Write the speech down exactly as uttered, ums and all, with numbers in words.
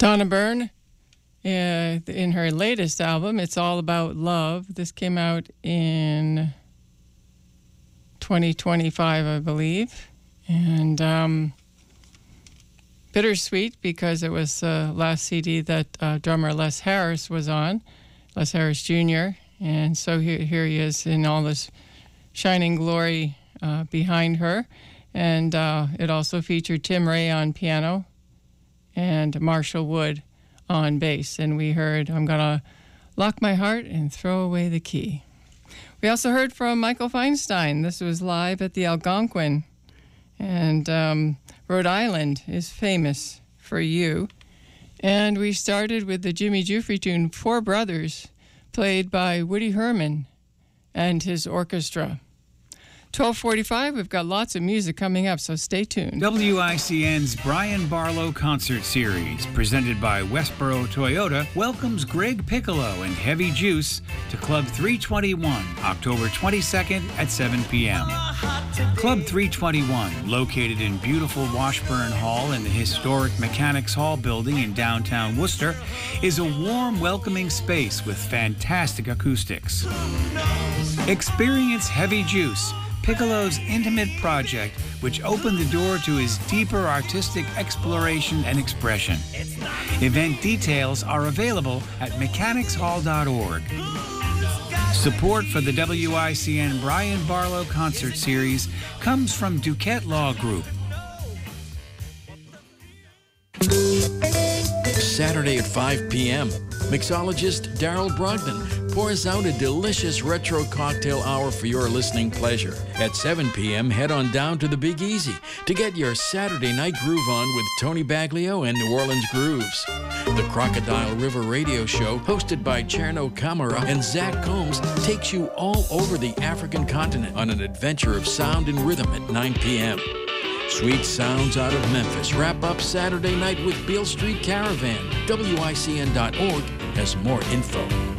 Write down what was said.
Donna Byrne, uh, in her latest album, It's All About Love. This came out in twenty twenty-five, I believe. And um, bittersweet because it was the last C D that uh, drummer Les Harris was on, Les Harris Junior And so here, here he is in all this shining glory uh, behind her. And uh, it also featured Tim Ray on piano and Marshall Wood on bass. And we heard, I'm going to lock my heart and throw away the key. We also heard from Michael Feinstein. This was live at the Algonquin. And um, Rhode Island is famous for you. And we started with the Jimmy Giuffre tune, Four Brothers, played by Woody Herman and his orchestra. twelve forty-five, we've got lots of music coming up, so stay tuned. W I C N's Brian Barlow Concert Series, presented by Westboro Toyota, welcomes Greg Piccolo and Heavy Juice to Club three twenty-one, October twenty-second at seven p.m. Club three twenty-one, located in beautiful Washburn Hall in the historic Mechanics Hall building in downtown Worcester, is a warm, welcoming space with fantastic acoustics. Experience Heavy Juice, Piccolo's intimate project, which opened the door to his deeper artistic exploration and expression. Event details are available at mechanics hall dot org. Support for the W I C N Brian Barlow Concert Series comes from Duquette Law Group. Saturday at five p.m., mixologist Daryl Brogdon pours out a delicious retro cocktail hour for your listening pleasure. At seven p.m., head on down to the Big Easy to get your Saturday night groove on with Tony Baglio and New Orleans Grooves. The Crocodile River Radio Show, hosted by Cherno Kamara and Zach Combs, takes you all over the African continent on an adventure of sound and rhythm at nine p.m. Sweet sounds out of Memphis wrap up Saturday night with Beale Street Caravan. W I C N dot org has more info.